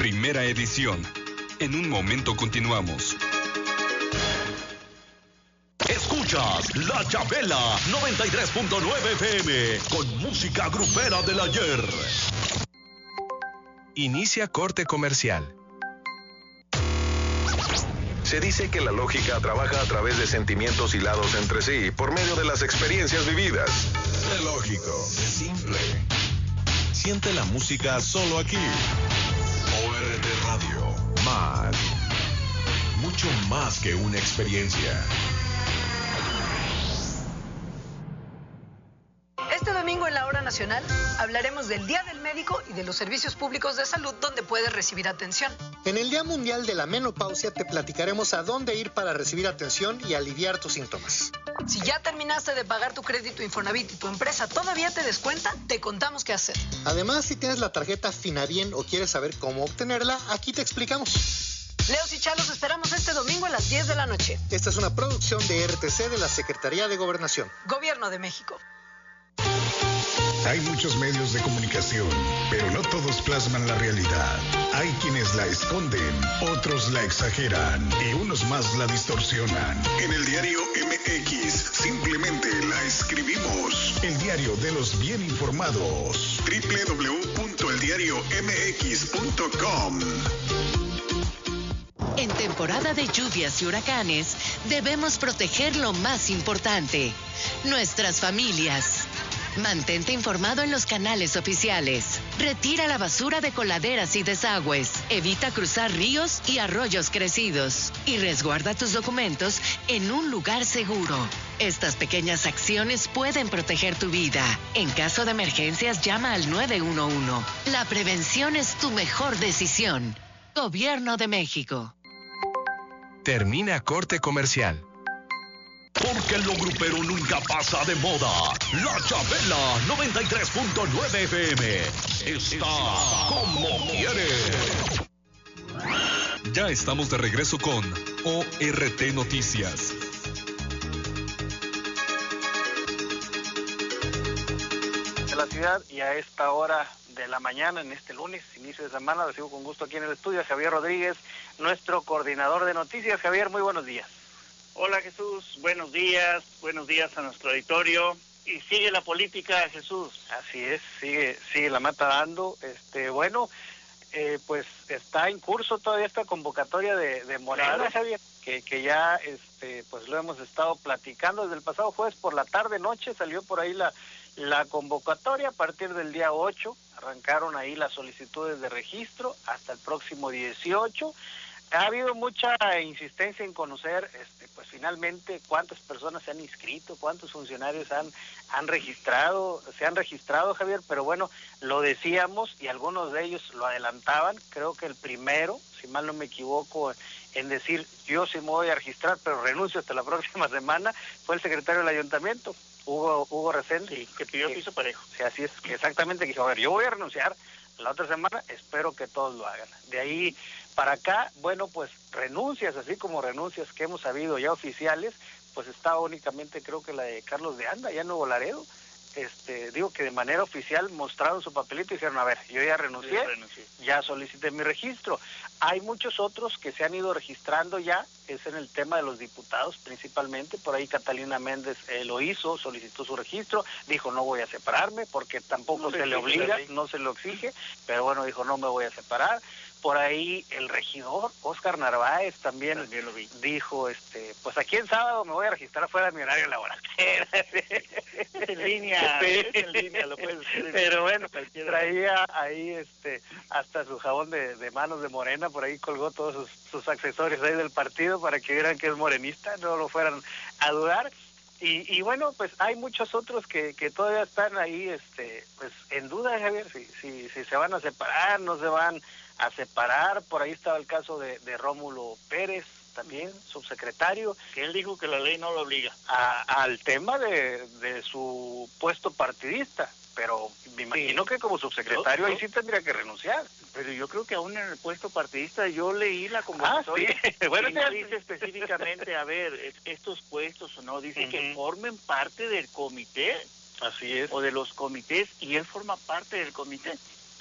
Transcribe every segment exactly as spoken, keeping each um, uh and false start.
primera edición. En un momento continuamos. Escuchas La Chabela noventa y tres punto nueve F M con música grupera del ayer. Inicia corte comercial. Se dice que la lógica trabaja a través de sentimientos hilados entre sí por medio de las experiencias vividas. Es lógico, es simple. Siente la música solo aquí. O R T Radio. Más. Mucho más que una experiencia. Este domingo en la Hora Nacional hablaremos del Día del Médico y de los servicios públicos de salud donde puedes recibir atención. En el Día Mundial de la Menopausia te platicaremos a dónde ir para recibir atención y aliviar tus síntomas. Si ya terminaste de pagar tu crédito Infonavit y tu empresa todavía te descuenta, te contamos qué hacer. Además, si tienes la tarjeta Finabien o quieres saber cómo obtenerla, aquí te explicamos. Leos y Chalos esperamos este domingo a las diez de la noche. Esta es una producción de R T C de la Secretaría de Gobernación. Gobierno de México. Hay muchos medios de comunicación, pero no todos plasman la realidad. Hay quienes la esconden, otros la exageran y unos más la distorsionan. En el diario M X simplemente la escribimos. El diario de los bien informados. doble u doble u doble u punto el diario m x punto com. En temporada de lluvias y huracanes, debemos proteger lo más importante, nuestras familias. Mantente informado en los canales oficiales. Retira la basura de coladeras y desagües. Evita cruzar ríos y arroyos crecidos. Y resguarda tus documentos en un lugar seguro. Estas pequeñas acciones pueden proteger tu vida. En caso de emergencias, llama al nueve uno uno. La prevención es tu mejor decisión. Gobierno de México. Termina corte comercial. Porque lo grupero nunca pasa de moda. La Chabela noventa y tres punto nueve F M está como quiere. Ya estamos de regreso con O R T Noticias. De la ciudad, y a esta hora de la mañana, en este lunes, inicio de semana, recibo con gusto aquí en el estudio a Javier Rodríguez, nuestro coordinador de noticias. Javier, muy buenos días. Hola Jesús, buenos días, buenos días a nuestro auditorio. Y sigue la política, Jesús. Así es, sigue, sigue la mata dando. Este, bueno, eh, pues está en curso todavía esta convocatoria de, de Morena, claro, Javier, que, que ya este, pues lo hemos estado platicando desde el pasado jueves por la tarde noche, salió por ahí la, la convocatoria. A partir del día ocho arrancaron ahí las solicitudes de registro hasta el próximo dieciocho. Ha habido mucha insistencia en conocer, este, pues finalmente, cuántas personas se han inscrito, cuántos funcionarios han, han registrado, se han registrado, Javier, pero bueno, lo decíamos y algunos de ellos lo adelantaban. Creo que el primero, si mal no me equivoco, en decir yo sí me voy a registrar, pero renuncio hasta la próxima semana, fue el secretario del ayuntamiento, Hugo, Hugo Resende. Sí, que pidió piso parejo. Sí, así es, que exactamente, que dijo, a ver, yo voy a renunciar la otra semana, espero que todos lo hagan. De ahí para acá, bueno, pues renuncias, así como renuncias que hemos sabido ya oficiales, pues estaba únicamente creo que la de Carlos de Anda, ya en Nuevo Laredo. Este, digo que de manera oficial mostraron su papelito y dijeron, a ver, yo ya renuncié, ya, renuncié. ya solicité mi registro. Hay muchos otros que se han ido registrando ya, es en el tema de los diputados principalmente, por ahí Catalina Méndez eh, lo hizo, solicitó su registro, dijo no voy a separarme porque tampoco no se le obliga, no se lo exige, pero bueno, dijo no me voy a separar. Por ahí el regidor Óscar Narváez también, también lo vi. dijo, este, pues aquí en sábado me voy a registrar fuera de mi horario laboral. En línea, sí. en línea, lo puedes decir. Pero bueno, traía ahí este hasta su jabón de, de manos de Morena, por ahí colgó todos sus, sus accesorios ahí del partido para que vieran que es morenista, no lo fueran a dudar. Y, y bueno, pues hay muchos otros que, que todavía están ahí este pues en duda, Javier, si, si, si se van a separar, no se van a separar. Por ahí estaba el caso de, de Rómulo Pérez, también subsecretario, que él dijo que la ley no lo obliga a, al tema de, de su puesto partidista, pero me imagino sí. que como subsecretario yo, yo, ahí sí tendría que renunciar. Pero yo creo que aún en el puesto partidista yo leí la convocatoria ah, sí. bueno, y no dice específicamente, a ver, estos puestos o no, dice uh-huh. que formen parte del comité. Así es. O de los comités, y él forma parte del comité.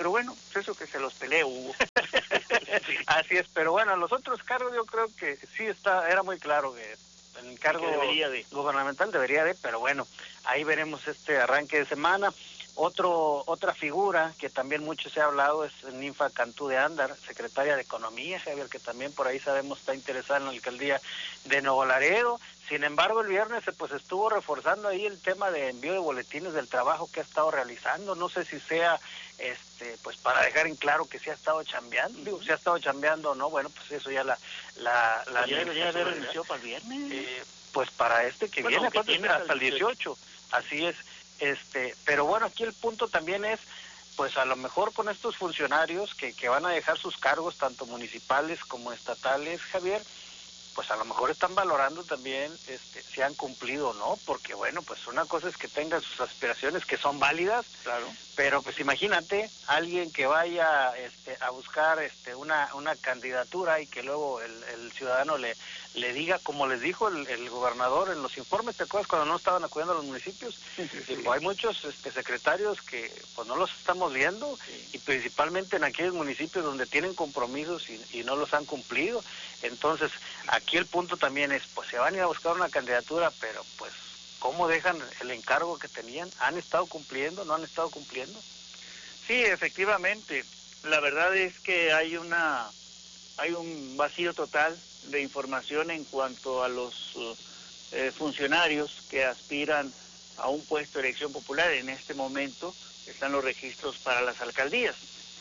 Pero bueno, pues eso que se los pelee, Hugo. Sí. Así es, pero bueno, los otros cargos yo creo que sí está, era muy claro que el cargo debería de. gubernamental debería de, pero bueno, ahí veremos este arranque de semana. Otro, otra figura que también mucho se ha hablado es Ninfa Cantú de Ándar, secretaria de Economía, Javier, que también por ahí sabemos está interesada en la alcaldía de Nuevo Laredo. Sin embargo, el viernes pues estuvo reforzando ahí el tema de envío de boletines del trabajo que ha estado realizando. No sé si sea este pues para dejar en claro que sí ha estado chambeando, uh-huh. digo, si ha estado chambeando o no, bueno, pues eso ya la... la, la ya debería haber renunció para el viernes. Eh, pues para este que bueno, viene, que tiene hasta el dieciocho, así es. Este, pero bueno, aquí el punto también es, pues a lo mejor con estos funcionarios que, que van a dejar sus cargos, tanto municipales como estatales, Javier, pues a lo mejor están valorando también este, si han cumplido o no, porque bueno, pues una cosa es que tengan sus aspiraciones que son válidas, claro, pero pues imagínate alguien que vaya este, a buscar este, una, una candidatura y que luego el, el ciudadano le, le diga, como les dijo el, el gobernador en los informes, ¿te acuerdas cuando no estaban acudiendo a los municipios? Sí, sí, sí. Hay muchos este, secretarios que pues no los estamos viendo, sí. y principalmente en aquellos municipios donde tienen compromisos y, y no los han cumplido. Entonces, aquí el punto también es, pues se van a ir a buscar una candidatura, pero pues, ¿cómo dejan el encargo que tenían? ¿Han estado cumpliendo? ¿No han estado cumpliendo? Sí, efectivamente. La verdad es que hay una, hay un vacío total de información en cuanto a los eh, funcionarios que aspiran a un puesto de elección popular. En este momento están los registros para las alcaldías.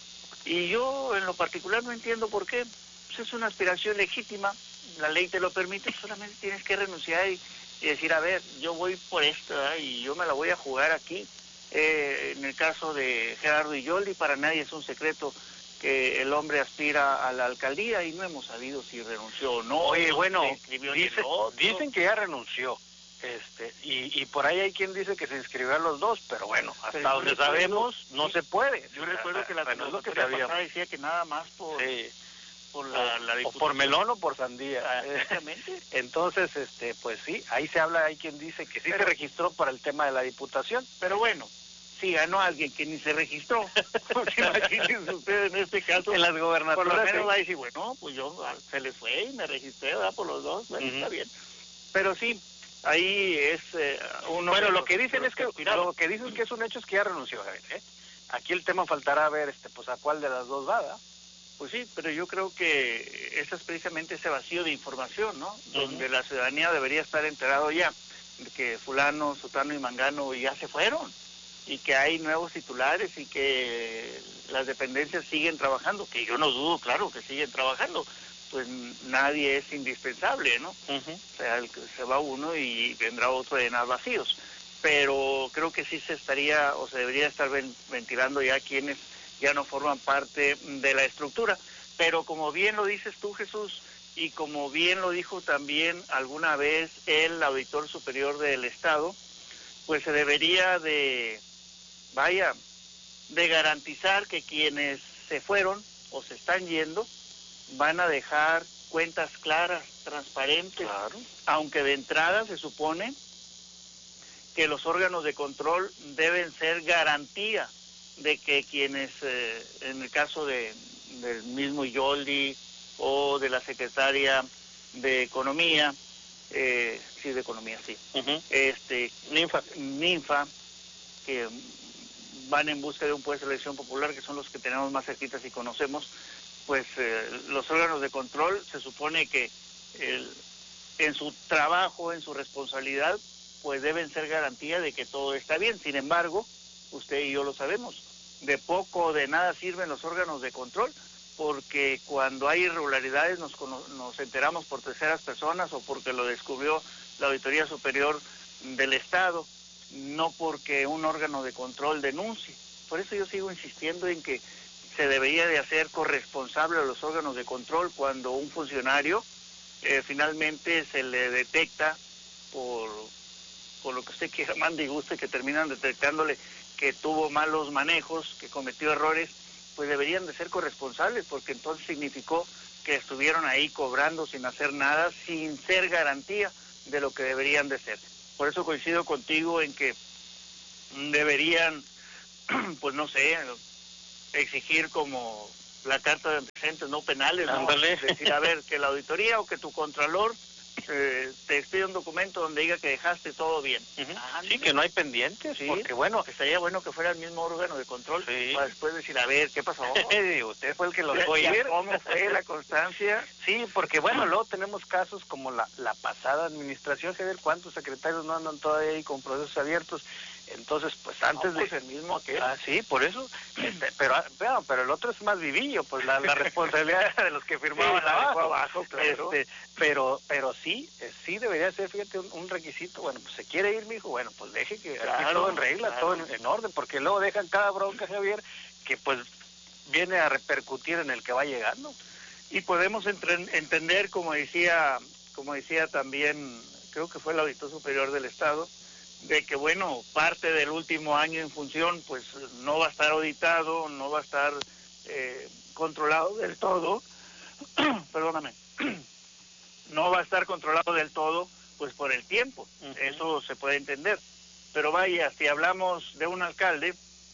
Y yo en lo particular no entiendo por qué. Pues es una aspiración legítima, la ley te lo permite, solamente tienes que renunciar y, y decir, a ver, yo voy por esto, ¿verdad? Y yo me la voy a jugar aquí. Eh, en el caso de Gerardo Iyoldi, para nadie es un secreto que el hombre aspira a la alcaldía y no hemos sabido si renunció o no. Oye, no bueno, dice, dicen que ya renunció. Este, y, y por ahí hay quien dice que se inscribió a los dos, pero bueno, hasta pero donde recuerdo, sabemos no sí, se puede. Yo recuerdo que la bueno, es lo que pasada decía que nada más por, sí. por la, la o por melón o por sandía. Ah, exactamente. Entonces, este, pues sí, ahí se habla, hay quien dice que sí pero, se registró para el tema de la diputación. Pero bueno, si ganó alguien que ni se registró, pues imagínense ustedes en este caso, en las gobernaturas, por lo menos sí. va a decir, bueno, pues yo se les fue y me registré, ¿verdad? Por los dos, bueno, uh-huh. está bien. Pero sí, ahí es eh, uno bueno, de lo los, que dicen es que aspiraron. lo que dicen que es un hecho es que ya renunció, Javier, ¿eh? Aquí el tema faltará ver este pues a cuál de las dos va, ¿verdad? Pues sí, pero yo creo que ese es precisamente ese vacío de información, ¿no? Uh-huh. Donde la ciudadanía debería estar enterado ya de que fulano, sutano y mangano ya se fueron y que hay nuevos titulares y que las dependencias siguen trabajando, que yo no dudo, claro, que siguen trabajando. Pues nadie es indispensable, ¿no? Uh-huh. O sea, el, se va uno y vendrá otro a llenar vacíos. Pero creo que sí se estaría o se debería estar ven, ventilando ya quienes ya no forman parte de la estructura. Pero como bien lo dices tú, Jesús, y como bien lo dijo también alguna vez el auditor superior del Estado, pues se debería de, vaya, de garantizar que quienes se fueron o se están yendo van a dejar cuentas claras, transparentes, claro. Aunque de entrada se supone que los órganos de control deben ser garantía de que quienes, eh, en el caso de del mismo Iyoldi o de la secretaria de Economía, eh, sí, de Economía, sí, uh-huh. este, Ninfa. Ninfa, que van en busca de un puesto de elección popular, que son los que tenemos más cerquitas y conocemos, pues eh, los órganos de control se supone que el, en su trabajo, en su responsabilidad, pues deben ser garantía de que todo está bien. Sin embargo, usted y yo lo sabemos, de poco o de nada sirven los órganos de control, porque cuando hay irregularidades nos, nos enteramos por terceras personas o porque lo descubrió la Auditoría Superior del Estado, no porque un órgano de control denuncie. Por eso yo sigo insistiendo en que se debería de hacer corresponsable a los órganos de control cuando un funcionario eh, finalmente se le detecta por, por lo que usted quiera, mande y guste, que terminan detectándole que tuvo malos manejos, que cometió errores, pues deberían de ser corresponsables, porque entonces significó que estuvieron ahí cobrando sin hacer nada, sin ser garantía de lo que deberían de ser. Por eso coincido contigo en que deberían, pues no sé, exigir como la carta de antecedentes no penales, ¿no? Ándale. Decir, a ver, que la auditoría o que tu contralor eh, te expide un documento donde diga que dejaste todo bien. Uh-huh. Ah, sí, que no hay pendientes, sí, porque bueno, estaría bueno que fuera el mismo órgano de control, sí, para después decir, a ver, ¿qué pasó? Usted fue el que lo dejó ir. ¿Cómo fue la constancia? Sí, porque bueno, luego tenemos casos como la, la pasada administración, que ver cuántos secretarios no andan todavía ahí con procesos abiertos. Entonces, pues antes no, pues de... el mismo aquel. Ah, sí, por eso. Este, pero, pero pero el otro es más vivillo, pues la, la responsabilidad de los que firmaban sí, abajo. abajo, claro. Este, pero pero sí, sí debería ser, fíjate, un, un requisito. Bueno, pues se quiere ir, mijo, bueno, pues deje que claro, aquí todo en regla, claro. todo en, en orden, porque luego dejan cada bronca, Javier, que pues viene a repercutir en el que va llegando. Y podemos entre, entender, como decía, como decía también, creo que fue el Auditor Superior del Estado, de que, bueno, parte del último año en función, pues no va a estar auditado, no va a estar eh, controlado del todo, perdóname, no va a estar controlado del todo, pues por el tiempo, uh-huh. Eso se puede entender. Pero vaya, si hablamos de un alcalde,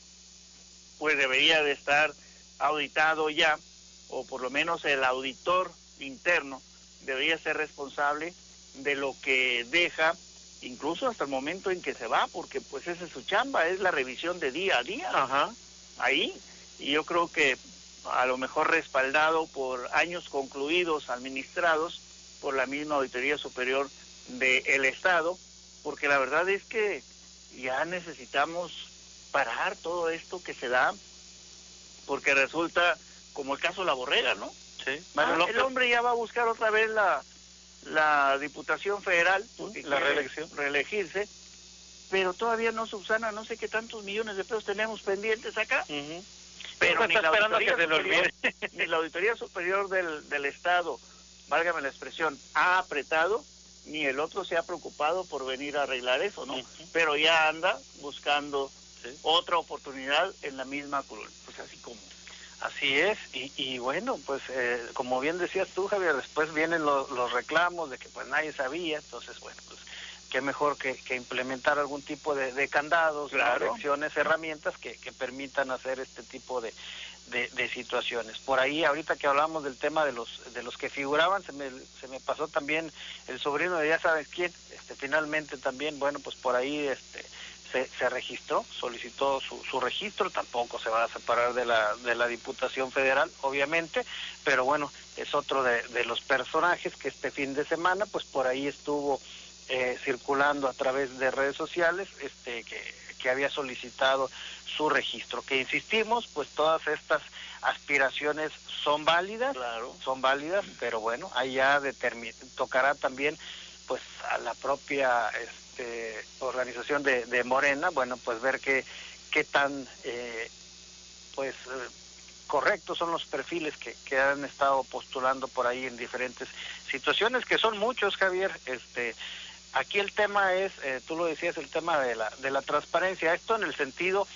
pues debería de estar auditado ya, o por lo menos el auditor interno debería ser responsable de lo que deja, incluso hasta el momento en que se va, porque pues esa es su chamba, es la revisión de día a día. Ajá. Ahí, y yo creo que a lo mejor respaldado por años concluidos, administrados por la misma Auditoría Superior del Estado, porque la verdad es que ya necesitamos parar todo esto que se da, porque resulta como el caso de la Borrega, ¿no? Sí. Ah, el hombre ya va a buscar otra vez la la Diputación Federal, porque la reelección, reelegirse, pero todavía no subsana, no sé qué tantos millones de pesos tenemos pendientes acá. Uh-huh. Pero pues ni, está la esperando que se lo olvide. ni la Auditoría Superior del, del Estado, válgame la expresión, ha apretado, ni el otro se ha preocupado por venir a arreglar eso, ¿no? Uh-huh. Pero ya anda buscando sí. otra oportunidad en la misma curul. Pues así como... Así es, y, y bueno, pues eh, como bien decías tú, Javier, después vienen los, los reclamos de que pues nadie sabía, entonces bueno, pues qué mejor que, que implementar algún tipo de, de candados, claro. acciones, herramientas que, que permitan hacer este tipo de, de, de situaciones. Por ahí, ahorita que hablamos del tema de los de los que figuraban, se me, se me pasó también el sobrino de ya sabes quién, este finalmente también, bueno, pues por ahí este Se, se registró, solicitó su, su registro, tampoco se va a separar de la de la Diputación Federal, obviamente, pero bueno, es otro de, de los personajes que este fin de semana, pues por ahí estuvo eh, circulando a través de redes sociales, este que, que había solicitado su registro, que insistimos, pues todas estas aspiraciones son válidas, claro. son válidas, pero bueno, ahí ya determin- tocará también pues a la propia este, organización de, de Morena, bueno, pues ver qué qué tan eh, pues eh, correctos son los perfiles que, que han estado postulando por ahí en diferentes situaciones, que son muchos, Javier. Este aquí el tema es, eh, tú lo decías, el tema de la de la transparencia, esto en el sentido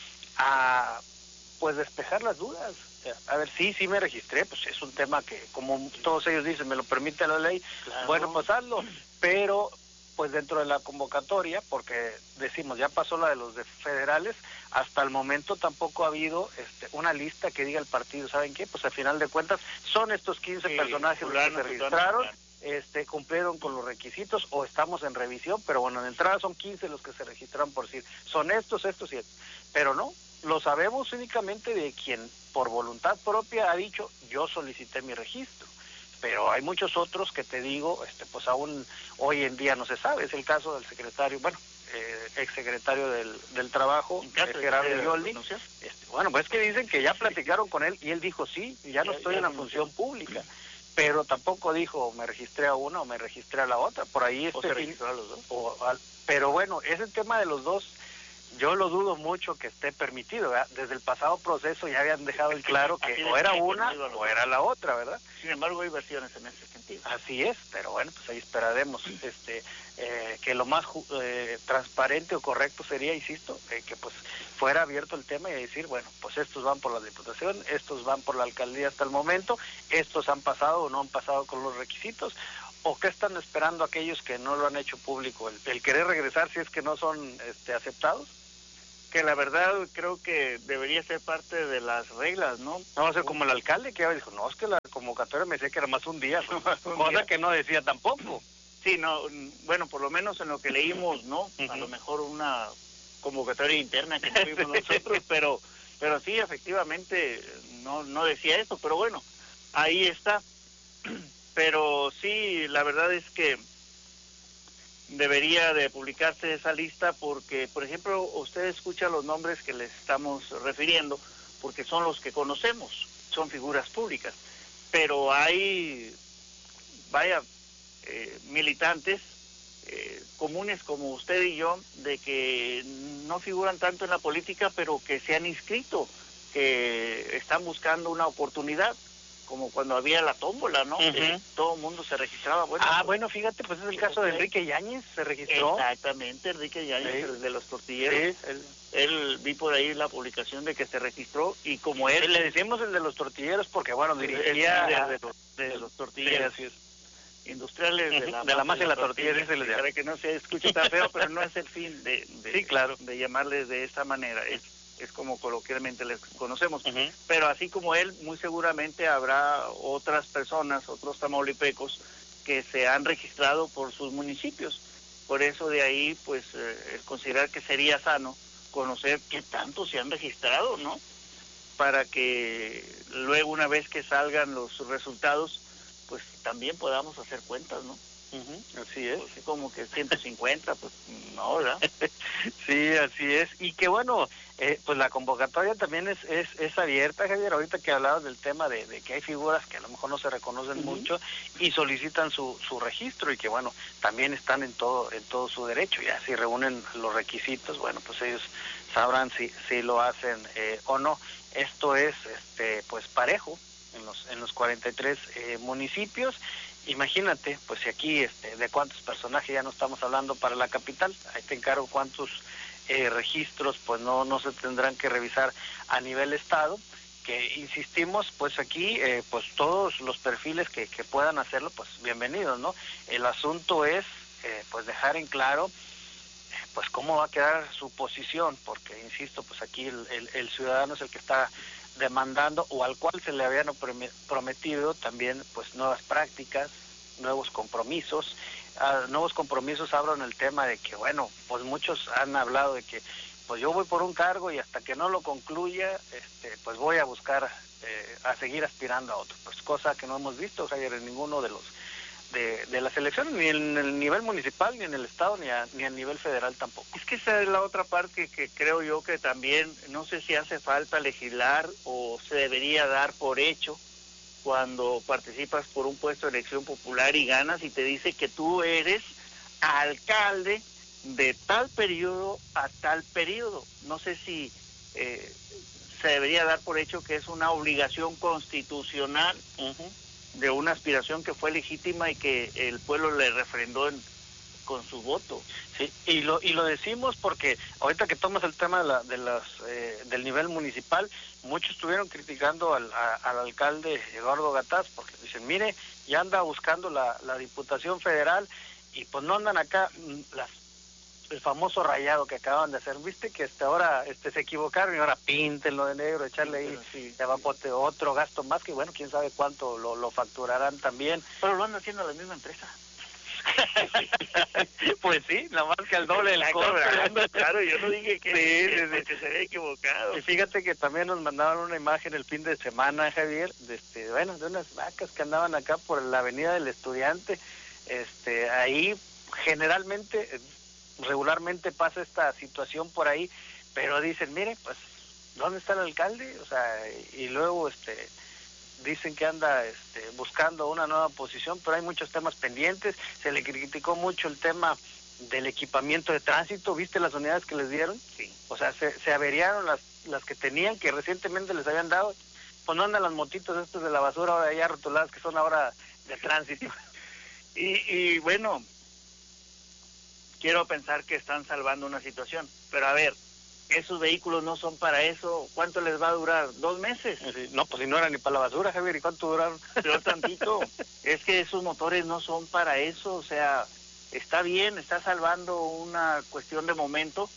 a pues despejar las dudas. A ver, sí, sí me registré, pues es un tema que, como todos ellos dicen, me lo permite la ley, claro. Bueno, pues hazlo, pero pues dentro de la convocatoria, porque decimos, ya pasó la de los de federales, hasta el momento tampoco ha habido este, una lista que diga el partido, ¿saben qué? Pues al final de cuentas son estos quince sí, personajes los que se registraron, este, cumplieron con los requisitos o estamos en revisión, pero bueno, en entrada son quince los que se registraron por decir, son estos, estos y estos, pero no, lo sabemos únicamente de quien por voluntad propia ha dicho, yo solicité mi registro. Pero hay muchos otros que te digo, este, pues aún hoy en día no se sabe. Es el caso del secretario, bueno, eh, exsecretario del, del Trabajo, eh, Gerardo Yoldi. Este, bueno, pues es que dicen que ya platicaron con él y él dijo, sí, ya no estoy en la función pública. Pero tampoco dijo, me registré a una o me registré a la otra. Por ahí este o se registró a los dos. O al, pero bueno, ese tema de los dos, yo lo dudo mucho que esté permitido, ¿verdad? Desde el pasado proceso ya habían dejado en claro que o era una o era la otra, ¿verdad? Sin embargo, hay versiones en ese sentido. Así es, pero bueno, pues ahí esperaremos este eh, que lo más eh, transparente o correcto sería, insisto, eh, que pues fuera abierto el tema y decir, bueno, pues estos van por la Diputación, estos van por la Alcaldía hasta el momento, estos han pasado o no han pasado con los requisitos, o qué están esperando aquellos que no lo han hecho público, el, el querer regresar si es que no son este, aceptados. que la verdad creo que debería ser parte de las reglas, ¿no? No va a ser como el alcalde que dijo, no, es que la convocatoria me decía que era más un día, ¿no? un cosa día. Que no decía tampoco. Sí, no, bueno, por lo menos en lo que leímos, ¿no? Uh-huh. A lo mejor una convocatoria interna que tuvimos nosotros, pero pero sí, efectivamente, no no decía eso, pero bueno, ahí está. Pero sí, la verdad es que debería de publicarse esa lista porque, por ejemplo, usted escucha los nombres que les estamos refiriendo, porque son los que conocemos, son figuras públicas, pero hay, vaya, eh, militantes eh, comunes como usted y yo, de que no figuran tanto en la política, pero que se han inscrito, que están buscando una oportunidad, como cuando había la tómbola, ¿no? Uh-huh. Que todo el mundo se registraba. Bueno, ah, pues, bueno, fíjate, pues es el caso de Enrique Yáñez, se registró. Exactamente, Enrique Yáñez, sí. El de los tortilleros. Sí, él, él vi por ahí la publicación de que se registró y como él... Sí, le decimos el de los tortilleros porque, bueno, dirigía... El, el, de, los, de los tortilleros. Sí, industriales uh-huh. de la, de la masa y la tortilla, tortilla sí, para que no se escuche tan feo, pero no es el fin de, de, sí, claro. de llamarles de esta manera. Es, es como coloquialmente les conocemos, uh-huh. Pero así como él, muy seguramente habrá otras personas, otros tamaulipecos, que se han registrado por sus municipios. Por eso de ahí, pues, eh, el considerar que sería sano conocer qué tanto se han registrado, ¿no? Para que luego, una vez que salgan los resultados, pues también podamos hacer cuentas, ¿no? Uh-huh. Así es. Pues, como que ciento cincuenta, pues no, ¿verdad? Sí, así es. Y que bueno, eh, pues la convocatoria también es, es es abierta, Javier. Ahorita que hablabas del tema de, de que hay figuras que a lo mejor no se reconocen uh-huh. mucho y solicitan su su registro y que bueno, también están en todo en todo su derecho. Ya si reúnen los requisitos, bueno, pues ellos sabrán si si lo hacen eh, o no. Esto es este pues parejo en los en los cuarenta y tres eh, municipios. Imagínate, pues si aquí este, de cuántos personajes ya no estamos hablando para la capital, ahí te encargo cuántos eh, registros pues no no se tendrán que revisar a nivel estado, que insistimos pues aquí eh, pues todos los perfiles que, que puedan hacerlo pues bienvenidos, ¿no? El asunto es eh, pues dejar en claro eh, pues cómo va a quedar su posición, porque insisto pues aquí el, el, el ciudadano es el que está demandando o al cual se le habían prometido también pues nuevas prácticas, nuevos compromisos. Uh, nuevos compromisos hablo en el tema de que bueno, pues muchos han hablado de que pues yo voy por un cargo y hasta que no lo concluya, este pues voy a buscar eh, a seguir aspirando a otro, pues cosa que no hemos visto, Javier, en ninguno de los de, de las elecciones, ni en el nivel municipal, ni en el estado, ni a, ni a nivel federal tampoco. Es que esa es la otra parte que creo yo que también, no sé si hace falta legislar o se debería dar por hecho cuando participas por un puesto de elección popular y ganas y te dice que tú eres alcalde de tal periodo a tal periodo. No sé si eh, se debería dar por hecho que es una obligación constitucional uh-huh. de una aspiración que fue legítima y que el pueblo le refrendó en, con su voto. Sí, y lo y lo decimos porque ahorita que tomas el tema de, la, de las eh, del nivel municipal, muchos estuvieron criticando al, a, al alcalde Eduardo Gataz porque dicen, mire, ya anda buscando la, la Diputación Federal y pues no andan acá las el famoso rayado que acaban de hacer, viste que hasta ahora este se equivocaron y ahora píntenlo de negro, echarle ahí sí, ya va pote otro gasto más que bueno, quién sabe cuánto lo, lo facturarán también. Pero lo andan haciendo la misma empresa. Pues sí, nada más que al doble del cobro. Claro, yo no dije que, sí, que, sí, sí. que se había equivocado. Y fíjate que también nos mandaron una imagen el fin de semana, Javier, de este, bueno, de unas vacas que andaban acá por la Avenida del Estudiante. Este, ahí generalmente regularmente pasa esta situación por ahí, pero dicen, mire, pues, ¿dónde está el alcalde? O sea, y, y luego este dicen que anda este, buscando una nueva posición, pero hay muchos temas pendientes. Se le criticó mucho el tema del equipamiento de tránsito, ¿viste las unidades que les dieron? Sí. O sea, se, se averiaron las, las que tenían, que recientemente les habían dado, pues no andan las motitos estas de la basura ahora ya rotuladas, que son ahora de tránsito. y, y bueno, quiero pensar que están salvando una situación, pero a ver, esos vehículos no son para eso. ¿Cuánto les va a durar? ¿Dos meses? Sí, no, pues si no era ni para la basura, Javier, ¿y cuánto duraron? Pero tantito. Es que esos motores no son para eso, o sea, está bien, está salvando una cuestión de momento,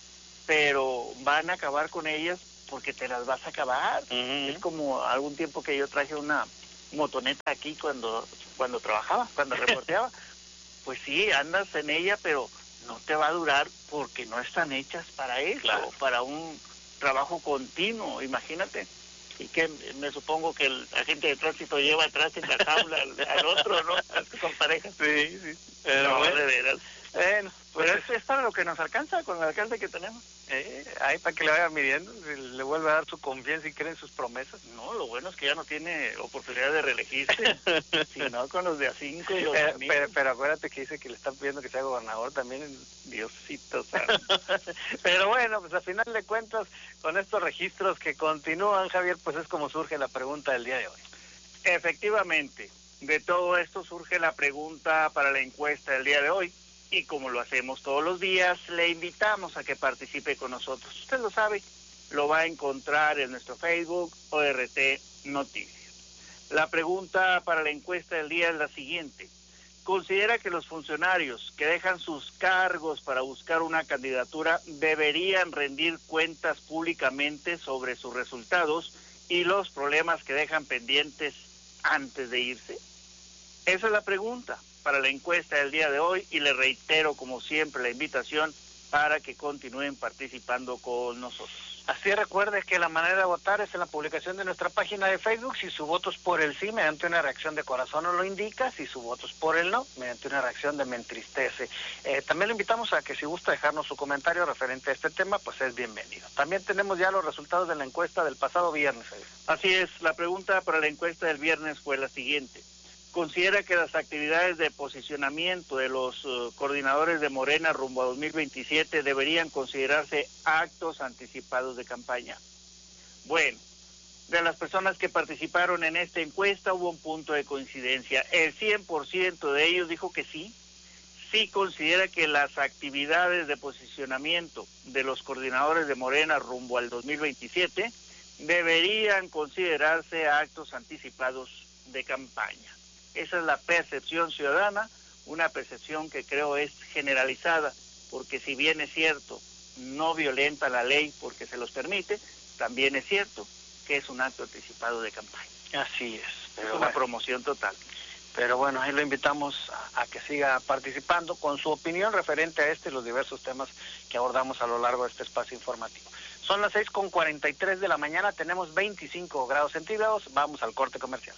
pero van a acabar con ellas porque te las vas a acabar. Uh-huh. Es como algún tiempo que yo traje una motoneta aquí cuando, cuando trabajaba, cuando reporteaba. Pues sí, andas en ella, pero no te va a durar porque no están hechas para eso, claro. Para un trabajo continuo, imagínate. Y que me supongo que el agente de tránsito lleva atrás en la jaula al, al otro, ¿no? Con pareja. Sí, sí. Pero no, bueno, de veras. Bueno, pues pero es, es para lo que nos alcanza con el alcance que tenemos. Eh, ahí para que le vaya midiendo, si le vuelve a dar su confianza y cree en sus promesas. No, lo bueno es que ya no tiene oportunidad de reelegirse, sino con los de a cinco y los eh, de mil. Pero, pero acuérdate que dice que le están pidiendo que sea gobernador también, Diosito santo. Pero bueno, pues al final de cuentas, con estos registros que continúan, Javier, pues es como surge la pregunta del día de hoy. Efectivamente, de todo esto surge la pregunta para la encuesta del día de hoy. Y como lo hacemos todos los días, le invitamos a que participe con nosotros. Usted lo sabe, lo va a encontrar en nuestro Facebook, O R T Noticias. La pregunta para la encuesta del día es la siguiente. ¿Considera que los funcionarios que dejan sus cargos para buscar una candidatura deberían rendir cuentas públicamente sobre sus resultados y los problemas que dejan pendientes antes de irse? Esa es la pregunta para la encuesta del día de hoy y le reitero como siempre la invitación para que continúen participando con nosotros. Así recuerde que la manera de votar es en la publicación de nuestra página de Facebook. Si su voto es por el sí, mediante una reacción de corazón nos lo indica. Si su voto es por el no, mediante una reacción de me entristece. Eh, también le invitamos a que si gusta dejarnos su comentario referente a este tema, pues es bienvenido. También tenemos ya los resultados de la encuesta del pasado viernes. Así es, la pregunta para la encuesta del viernes fue la siguiente. ¿Considera que las actividades de posicionamiento de los uh, coordinadores de Morena rumbo a dos mil veintisiete deberían considerarse actos anticipados de campaña? Bueno, de las personas que participaron en esta encuesta hubo un punto de coincidencia. El cien por ciento de ellos dijo que sí, sí considera que las actividades de posicionamiento de los coordinadores de Morena rumbo al dos mil veintisiete deberían considerarse actos anticipados de campaña. Esa es la percepción ciudadana, una percepción que creo es generalizada, porque si bien es cierto, no violenta la ley porque se los permite, también es cierto que es un acto anticipado de campaña. Así es. Pero es una bueno, promoción total. Pero bueno, ahí lo invitamos a, a que siga participando con su opinión referente a este y los diversos temas que abordamos a lo largo de este espacio informativo. Son las seis con cuarenta y tres de la mañana, tenemos veinticinco grados centígrados, vamos al corte comercial.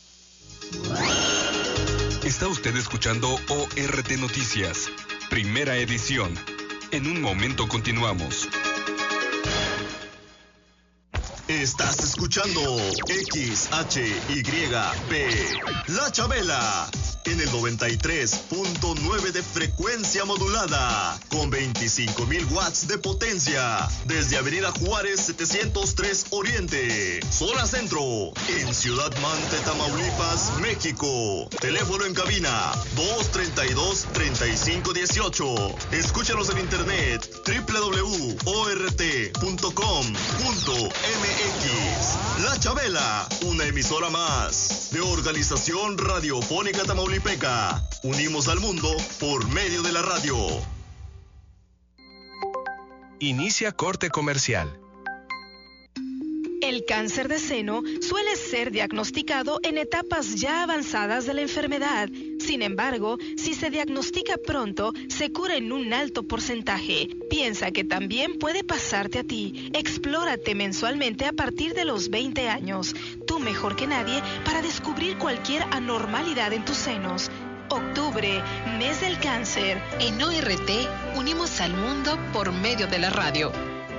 Está usted escuchando O R T Noticias, primera edición. En un momento continuamos. Estás escuchando X H Y P, La Chabela, en el noventa y tres punto nueve de frecuencia modulada, con veinticinco mil watts de potencia, desde Avenida Juárez setecientos tres Oriente, zona centro, en Ciudad Mante, Tamaulipas, México. Teléfono en cabina dos treinta y dos, treinta y cinco dieciocho. Escúchanos en internet doble u doble u doble u punto o r t punto com punto m x. La Chabela, una emisora más de Organización Radiofónica Tamaulipeca. Unimos al mundo por medio de la radio. Inicia corte comercial. El cáncer de seno suele ser diagnosticado en etapas ya avanzadas de la enfermedad. Sin embargo, si se diagnostica pronto, se cura en un alto porcentaje. Piensa que también puede pasarte a ti. Explórate mensualmente a partir de los veinte años. Tú mejor que nadie para descubrir cualquier anormalidad en tus senos. Octubre, mes del cáncer. En O R T unimos al mundo por medio de la radio.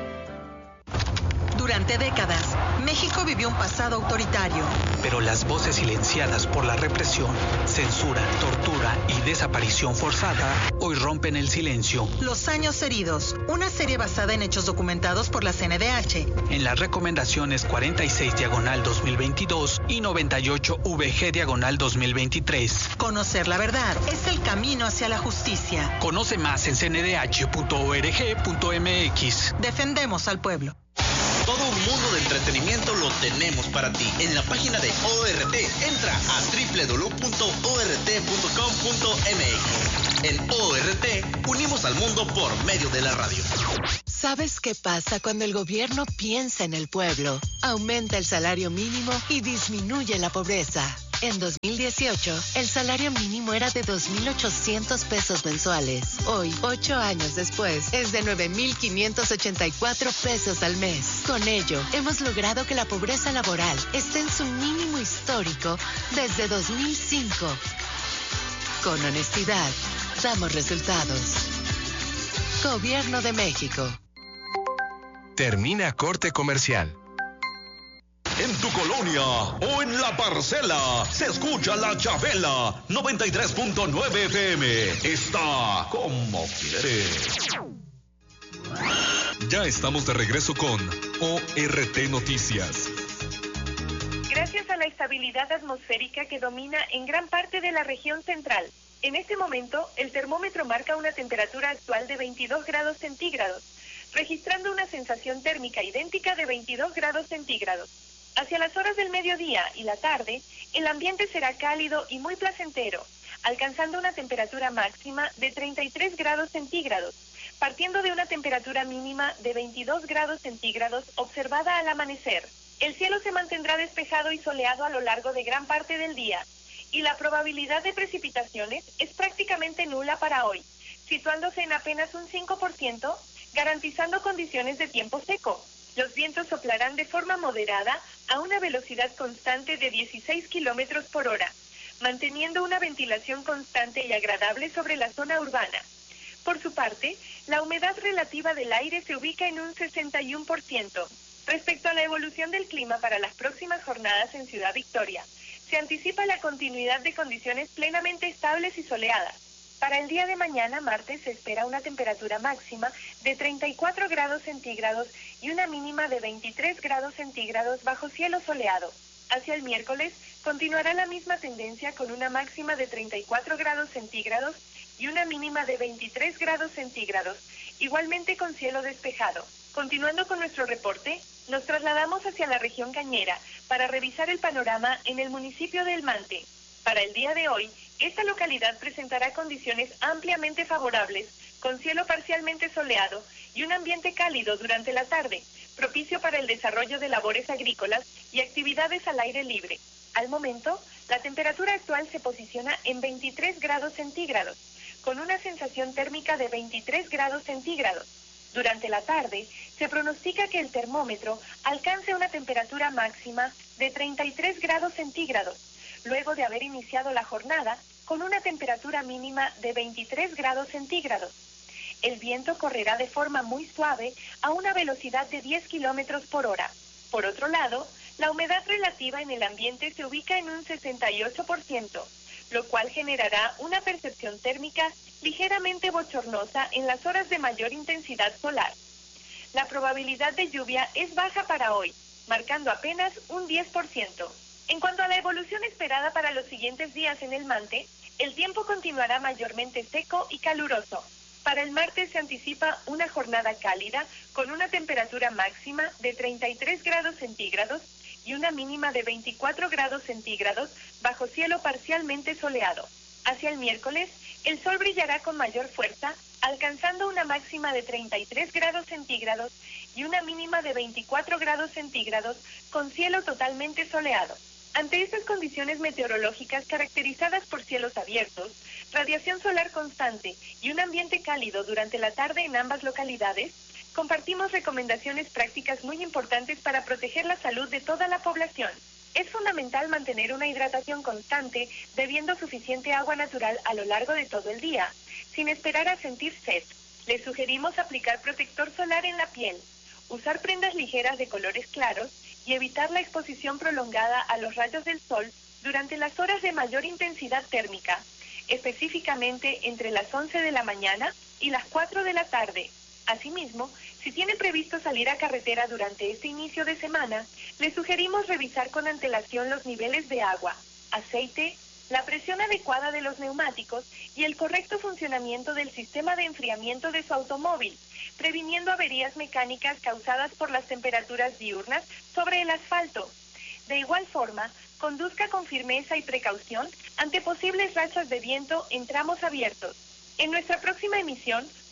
Durante décadas, México vivió un pasado autoritario. Pero las voces silenciadas por la represión, censura, tortura y desaparición forzada hoy rompen el silencio. Los años heridos, una serie basada en hechos documentados por la C N D H. En las recomendaciones cuarenta y seis diagonal dos mil veintidós y noventa y ocho V G diagonal dos mil veintitrés. Conocer la verdad es el camino hacia la justicia. Conoce más en c n d h punto org punto m x. Defendemos al pueblo. Todo un mundo de entretenimiento lo tenemos para ti. En la página de O R T, entra a doble u doble u doble u punto o r t punto com punto m x. En O R T, unimos al mundo por medio de la radio. ¿Sabes qué pasa cuando el gobierno piensa en el pueblo? Aumenta el salario mínimo y disminuye la pobreza. En dos mil dieciocho, el salario mínimo era de dos mil ochocientos pesos mensuales. Hoy, ocho años después, es de nueve mil quinientos ochenta y cuatro pesos al mes. Con ello, hemos logrado que la pobreza laboral esté en su mínimo histórico desde dos mil cinco. Con honestidad, damos resultados. Gobierno de México. Termina corte comercial. En tu colonia o en la parcela se escucha La Chabela noventa y tres punto nueve F M. Está como quiere. Ya estamos de regreso con O R T Noticias. Gracias a la estabilidad atmosférica que domina en gran parte de la región central, en este momento el termómetro marca una temperatura actual de veintidós grados centígrados, registrando una sensación térmica idéntica de veintidós grados centígrados. Hacia las horas del mediodía y la tarde, el ambiente será cálido y muy placentero, alcanzando una temperatura máxima de treinta y tres grados centígrados, partiendo de una temperatura mínima de veintidós grados centígrados observada al amanecer. El cielo se mantendrá despejado y soleado a lo largo de gran parte del día, y la probabilidad de precipitaciones es prácticamente nula para hoy, situándose en apenas un cinco por ciento, garantizando condiciones de tiempo seco. Los vientos soplarán de forma moderada a una velocidad constante de dieciséis kilómetros por hora, manteniendo una ventilación constante y agradable sobre la zona urbana. Por su parte, la humedad relativa del aire se ubica en un sesenta y uno por ciento. Respecto a la evolución del clima para las próximas jornadas en Ciudad Victoria, se anticipa la continuidad de condiciones plenamente estables y soleadas. Para el día de mañana, martes, se espera una temperatura máxima de treinta y cuatro grados centígrados y una mínima de veintitrés grados centígrados bajo cielo soleado. Hacia el miércoles, continuará la misma tendencia con una máxima de treinta y cuatro grados centígrados y una mínima de veintitrés grados centígrados, igualmente con cielo despejado. Continuando con nuestro reporte, nos trasladamos hacia la región Cañera para revisar el panorama en el municipio de El Mante. Para el día de hoy, esta localidad presentará condiciones ampliamente favorables, con cielo parcialmente soleado y un ambiente cálido durante la tarde, propicio para el desarrollo de labores agrícolas y actividades al aire libre. Al momento, la temperatura actual se posiciona en veintitrés grados centígrados, con una sensación térmica de veintitrés grados centígrados. Durante la tarde, se pronostica que el termómetro alcance una temperatura máxima de treinta y tres grados centígrados, luego de haber iniciado la jornada con una temperatura mínima de veintitrés grados centígrados. El viento correrá de forma muy suave a una velocidad de diez kilómetros por hora. Por otro lado, la humedad relativa en el ambiente se ubica en un sesenta y ocho por ciento, lo cual generará una percepción térmica ligeramente bochornosa en las horas de mayor intensidad solar. La probabilidad de lluvia es baja para hoy, marcando apenas un diez por ciento. En cuanto a la evolución esperada para los siguientes días en El Mante, el tiempo continuará mayormente seco y caluroso. Para el martes se anticipa una jornada cálida con una temperatura máxima de treinta y tres grados centígrados y una mínima de veinticuatro grados centígrados bajo cielo parcialmente soleado. Hacia el miércoles, el sol brillará con mayor fuerza, alcanzando una máxima de treinta y tres grados centígrados y una mínima de veinticuatro grados centígrados con cielo totalmente soleado. Ante estas condiciones meteorológicas caracterizadas por cielos abiertos, radiación solar constante y un ambiente cálido durante la tarde en ambas localidades, compartimos recomendaciones prácticas muy importantes para proteger la salud de toda la población. Es fundamental mantener una hidratación constante, bebiendo suficiente agua natural a lo largo de todo el día, sin esperar a sentir sed. Les sugerimos aplicar protector solar en la piel, usar prendas ligeras de colores claros y evitar la exposición prolongada a los rayos del sol durante las horas de mayor intensidad térmica, específicamente entre las once de la mañana y las cuatro de la tarde. Asimismo, si tiene previsto salir a carretera durante este inicio de semana, le sugerimos revisar con antelación los niveles de agua, aceite, la presión adecuada de los neumáticos y el correcto funcionamiento del sistema de enfriamiento de su automóvil, previniendo averías mecánicas causadas por las temperaturas diurnas sobre el asfalto. De igual forma, conduzca con firmeza y precaución ante posibles rachas de viento en tramos abiertos. En nuestra próxima emisión,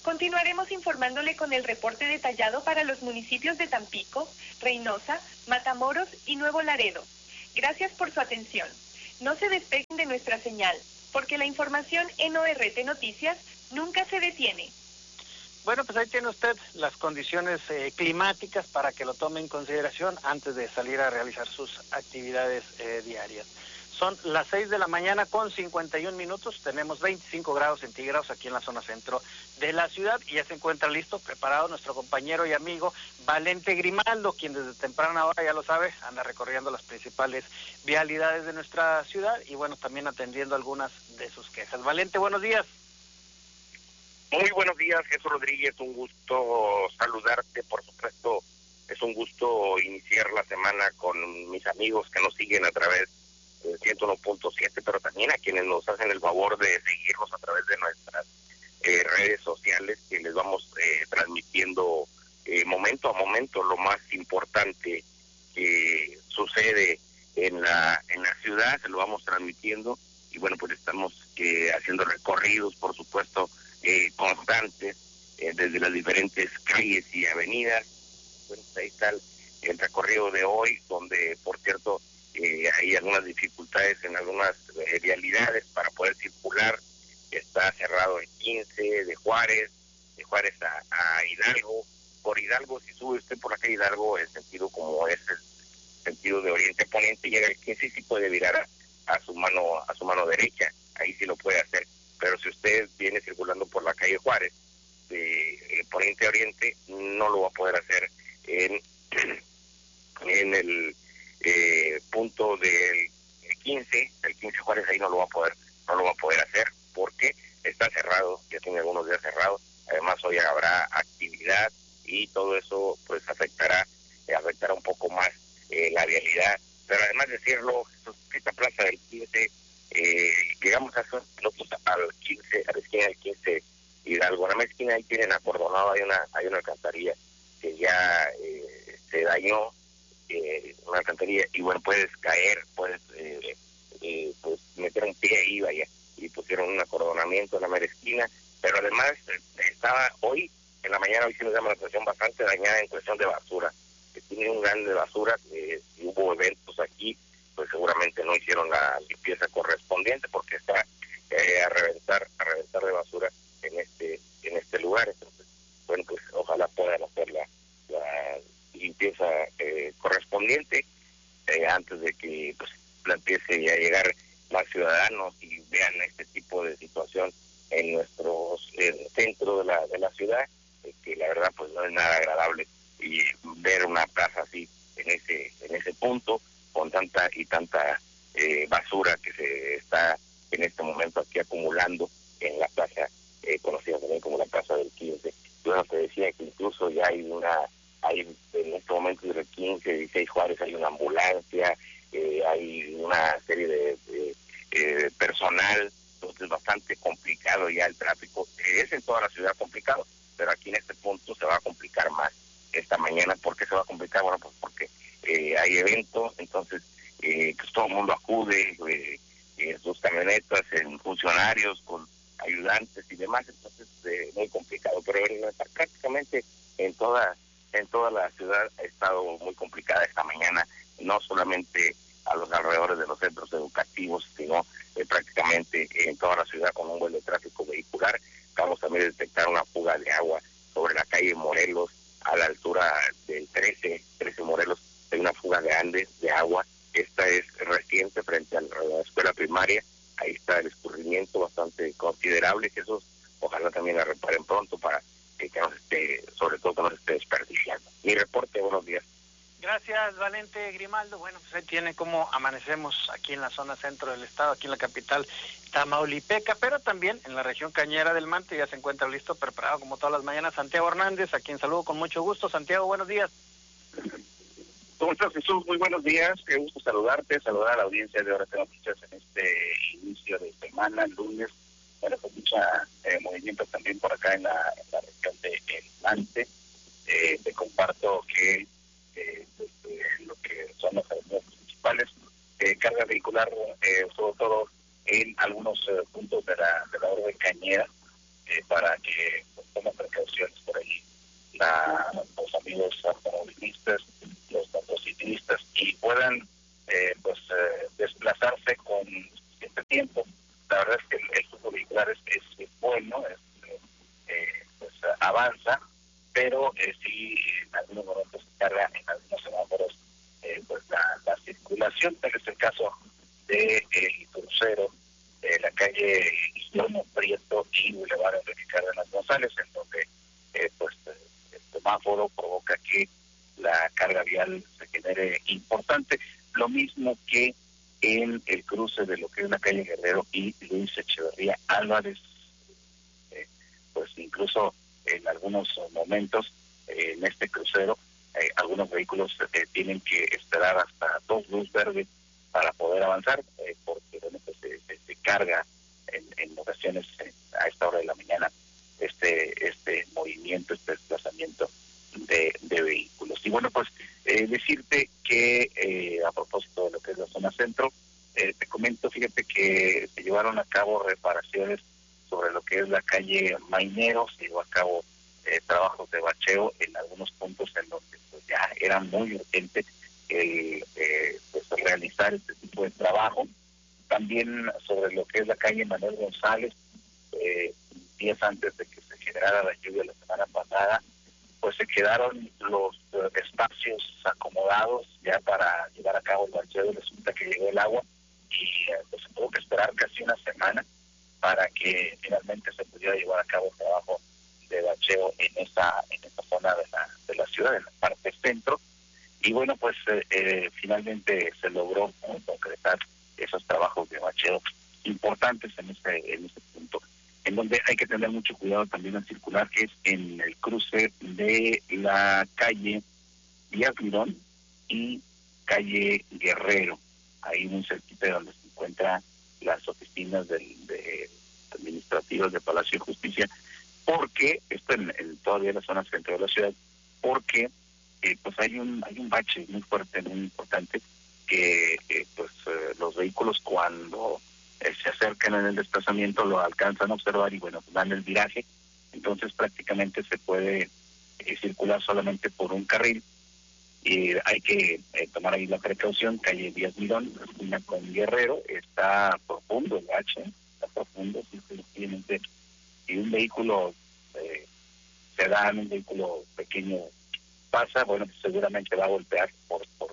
Continuaremos informándole con el reporte detallado para los municipios de Tampico, Reynosa, Matamoros y Nuevo Laredo. Gracias por su atención. No se despeguen de nuestra señal, porque la información en O R T Noticias nunca se detiene. Bueno, pues ahí tiene usted las condiciones eh, climáticas para que lo tome en consideración antes de salir a realizar sus actividades eh, diarias. Son las seis de la mañana con cincuenta y un minutos, tenemos veinticinco grados centígrados aquí en la zona centro de la ciudad y ya se encuentra listo, preparado nuestro compañero y amigo Valente Grimaldo, quien desde temprana hora, ya lo sabe, anda recorriendo las principales vialidades de nuestra ciudad y bueno, también atendiendo algunas de sus quejas. Valente, buenos días. Muy buenos días, Jesús Rodríguez, un gusto saludarte, por supuesto, es un gusto iniciar la semana con mis amigos que nos siguen a través del ciento uno punto siete, pero también a quienes nos hacen el favor de seguirnos a través de nuestras eh, redes sociales, que les vamos eh, transmitiendo eh, momento a momento lo más importante que sucede en la en la ciudad, se lo vamos transmitiendo y bueno, pues estamos eh, haciendo recorridos, por supuesto, Eh, constantes eh, desde las diferentes calles y avenidas. Bueno, ahí está el, el recorrido de hoy, donde por cierto eh, hay algunas dificultades en algunas eh, vialidades para poder circular. Está cerrado el quince de Juárez, de Juárez a, a Hidalgo. Por Hidalgo, si sube usted por la calle Hidalgo, el sentido como es el sentido de oriente a poniente, llega el quince y sí puede virar a, a su mano a su mano derecha, ahí sí lo puede hacer. Pero si usted viene circulando por la calle Juárez, de eh, poniente a oriente, no lo va a poder hacer en, en el eh, punto del quince, el quince Juárez, ahí no lo va a poder, no lo va a poder hacer porque está cerrado, ya tiene algunos días cerrados. Además hoy habrá actividad y todo eso pues afectará, eh, afectará un poco más eh, la vialidad. Pero además decirlo, esta plaza del quince, Eh, llegamos a esos minutos al quince, a la esquina del quince Hidalgo. En la esquina ahí tienen acordonado, hay una hay una alcantarilla que ya eh, se dañó, eh, una alcantarilla, y bueno, puedes caer, puedes eh, eh, pues meter un pie ahí, vaya, y pusieron un acordonamiento en la mera esquina, pero además eh, estaba hoy, en la mañana, hoy sí nos llama la atención, bastante dañada en cuestión de basura, que tiene un gran de basura, eh, hubo eventos aquí, pues seguramente no hicieron la limpieza correspondiente porque está eh, a reventar a reventar de basura en este en este lugar. Entonces, bueno, pues ojalá puedan hacer la, la limpieza eh, correspondiente eh, antes de que pues la empiece a llegar más ciudadanos y vean este tipo de situación en nuestros en el centro de la de la ciudad, eh, que la verdad pues no es nada agradable, y ver una plaza así en ese en ese punto con tanta y tanta eh, basura que se está en este momento aquí acumulando en la plaza eh, conocida también como la Plaza del quince. Yo te decía que incluso ya hay una, hay en este momento del quince, dieciséis Juárez, hay una ambulancia, eh, hay una serie de, de eh, personal, entonces es bastante complicado ya el tráfico. Es en toda la ciudad complicado, pero aquí en este punto se va a complicar más esta mañana. ¿Por qué se va a complicar? Bueno, pues porque Eh, hay eventos, entonces eh, pues todo el mundo acude, eh, eh, sus camionetas, en funcionarios con ayudantes y demás, entonces eh, muy complicado, pero en, prácticamente en toda en toda la ciudad ha estado muy complicada esta mañana, no solamente a los alrededores de los centros educativos, sino eh, prácticamente en toda la ciudad con un buen de tráfico vehicular. Acabamos también de detectar una fuga de agua sobre la calle Morelos, a la altura del trece, trece Morelos, hay una fuga grande de agua. Esta es reciente frente a la escuela primaria, ahí está el escurrimiento bastante considerable, que esos ojalá también la reparen pronto para que, que no se esté, sobre todo que no se esté desperdiciando. Mi reporte, buenos días. Gracias, Valente Grimaldo. Bueno, pues ahí tiene cómo amanecemos aquí en la zona centro del estado, aquí en la capital tamaulipeca, pero también en la región cañera del Mante ya se encuentra listo, preparado como todas las mañanas, Santiago Hernández, a quien saludo con mucho gusto. Santiago, buenos días. ¿Cómo estás, Jesús? Muy buenos días, qué gusto saludarte, saludar a la audiencia de O R T Noticias en este inicio de semana, lunes, bueno, con mucha eh, movimiento también por acá en la, en la región de El Mante. Eh, te comparto que eh, desde lo que son las avenidas principales, eh, carga vehicular, eh, sobre todo en algunos eh, puntos de la, de la orden cañera, eh, para que pues, tomen precauciones por ahí la, los amigos automovilistas, los motociclistas, y puedan eh, pues eh, desplazarse con suficiente tiempo. La verdad es que el, el flujo vehicular es, es bueno, es, eh, pues avanza, pero eh, sí en algunos momentos se carga en algunos semáforos eh, pues la, la circulación. Tal es el caso de el crucero de la calle Guillermo Prieto y Boulevard Enrique Cárdenas González, en donde eh, pues el semáforo provoca que la carga vial se genere importante, lo mismo que en el cruce de lo que es la calle Guerrero y Luis Echeverría Álvarez. Eh, pues incluso en algunos momentos eh, en este crucero eh, algunos vehículos eh, tienen que esperar hasta dos luz verdes para poder avanzar, eh, porque bueno, pues, se, se, se carga en, en ocasiones eh, a esta hora de la mañana este este movimiento, este desplazamiento de, de vehículos. Y bueno, pues eh, decirte que eh, a propósito de lo que es la zona centro, eh, te comento, fíjate que se llevaron a cabo reparaciones sobre lo que es la calle Mainero, se llevó a cabo eh, trabajos de bacheo en algunos puntos en donde pues, ya era muy urgente el eh, pues, realizar este tipo de trabajo. También sobre lo que es la calle Manuel González, eh, días antes de que se generara la lluvia la semana pasada, pues se quedaron los uh, espacios acomodados ya para llevar a cabo el bacheo. Resulta que llegó el agua y uh, pues se tuvo que esperar casi una semana para que finalmente se pudiera llevar a cabo el trabajo de bacheo en esa en esa zona de la, de la ciudad, en la parte centro. Y bueno, pues eh, eh, finalmente se logró ¿no? concretar esos trabajos de bacheo importantes en ese, en ese punto. En donde hay que tener mucho cuidado también al circular, que es en el cruce de la calle Díaz Mirón y calle Guerrero, ahí muy cerquita de donde se encuentran las oficinas del, de administrativas de Palacio de Justicia, porque esto en, en todavía la zona centro de la ciudad, porque eh, pues hay un hay un bache muy fuerte, muy importante, que eh, pues eh, los vehículos cuando eh, se acercan en el desplazamiento lo alcanzan a observar y bueno, pues dan el viraje, entonces prácticamente se puede eh, circular solamente por un carril. Y hay que eh, tomar ahí la precaución. Calle Díaz Mirón, esquina con Guerrero, está profundo el bache, está profundo, simplemente si un vehículo eh, se da en un vehículo pequeño pasa, bueno, pues seguramente va a golpear por, por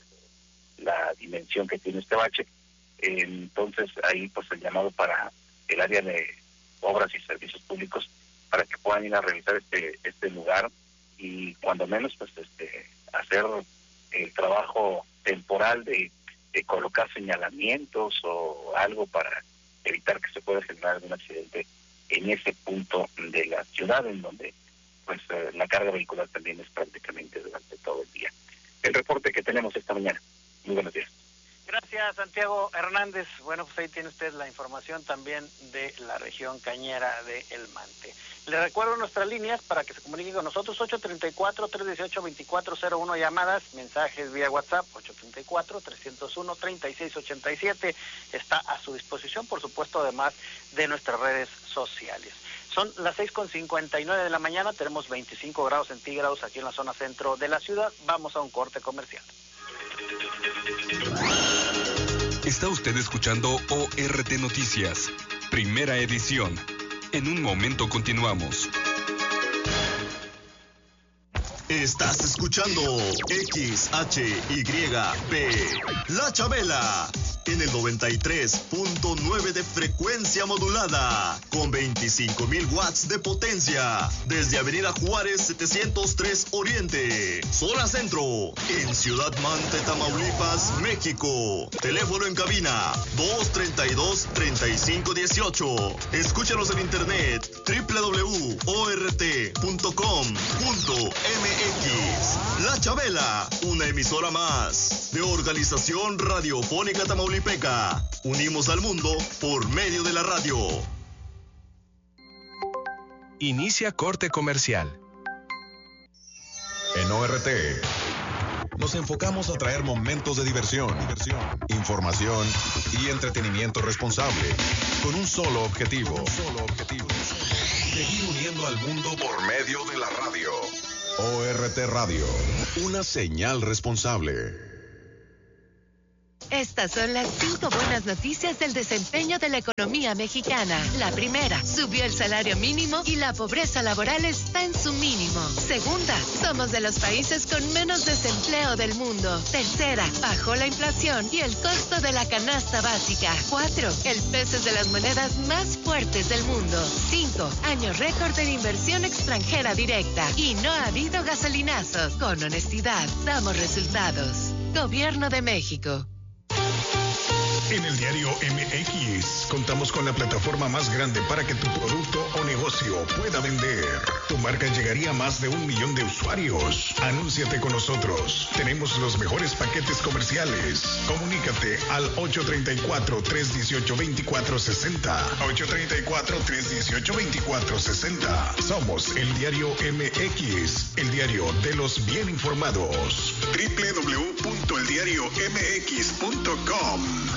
la dimensión que tiene este bache. Eh, entonces ahí pues el llamado para el área de obras y servicios públicos para que puedan ir a revisar este este lugar y cuando menos pues este hacer el trabajo temporal de, de colocar señalamientos o algo para evitar que se pueda generar algún accidente en ese punto de la ciudad, en donde pues eh, la carga vehicular también es prácticamente durante todo el día. El reporte que tenemos esta mañana. Muy buenos días. Gracias, Santiago Hernández. Bueno, pues ahí tiene usted la información también de la región cañera de El Mante. Le recuerdo nuestras líneas para que se comunique con nosotros, ocho tres cuatro, tres uno ocho, dos cuatro cero uno, llamadas, mensajes vía WhatsApp, ocho tres cuatro, tres cero uno, tres seis ocho siete. Está a su disposición, por supuesto, además de nuestras redes sociales. Son las seis con cincuenta y nueve de la mañana, tenemos veinticinco grados centígrados aquí en la zona centro de la ciudad. Vamos a un corte comercial. Está usted escuchando O R T Noticias, primera edición. En un momento continuamos. Estás escuchando X H Y P, La Chabela, en el noventa y tres punto nueve de frecuencia modulada, con veinticinco mil watts de potencia, desde Avenida Juárez setecientos tres Oriente, zona centro, en Ciudad Mante, Tamaulipas, México. Teléfono en cabina dos treinta y dos, treinta y cinco dieciocho. Escúchanos en internet doble u doble u doble u punto o r t punto com punto m x. La Chabela, una emisora más de Organización Radiofónica Tamaulipeca. Unimos al mundo por medio de la radio. Inicia corte comercial. En O R T nos enfocamos a traer momentos de diversión, diversión, información y entretenimiento responsable, con un solo objetivo. Un solo objetivo. Seguir uniendo al mundo por medio de la radio. O R T Radio, una señal responsable. Estas son las cinco buenas noticias del desempeño de la economía mexicana. La primera, subió el salario mínimo y la pobreza laboral está en su mínimo. Segunda, somos de los países con menos desempleo del mundo. Tercera, bajó la inflación y el costo de la canasta básica. Cuatro, el peso es de las monedas más fuertes del mundo. Cinco, año récord en inversión extranjera directa. Y no ha habido gasolinazos. Con honestidad, damos resultados. Gobierno de México. En el diario M X contamos con la plataforma más grande para que tu producto o negocio pueda vender. Tu marca llegaría a más de un millón de usuarios. Anúnciate con nosotros. Tenemos los mejores paquetes comerciales. Comunícate al ocho tres cuatro, tres uno ocho, dos cuatro seis cero. ocho tres cuatro, tres uno ocho, dos cuatro seis cero. Somos el diario M X, el diario de los bien informados. doble u doble u doble u punto el diario m x punto com.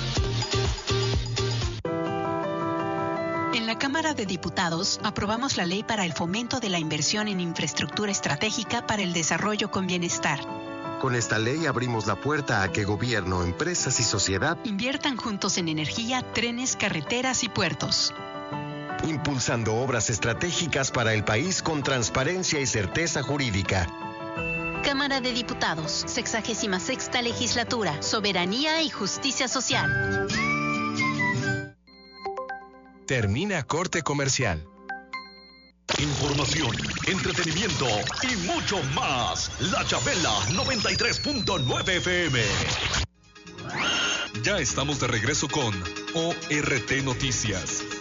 En la Cámara de Diputados aprobamos la ley para el fomento de la inversión en infraestructura estratégica para el desarrollo con bienestar. Con esta ley abrimos la puerta a que gobierno, empresas y sociedad inviertan juntos en energía, trenes, carreteras y puertos. Impulsando obras estratégicas para el país con transparencia y certeza jurídica. Cámara de Diputados, sexagésima sexta legislatura, soberanía y justicia social. Termina corte comercial. Información, entretenimiento y mucho más. La Chabela noventa y tres punto nueve F M. Ya estamos de regreso con O R T Noticias.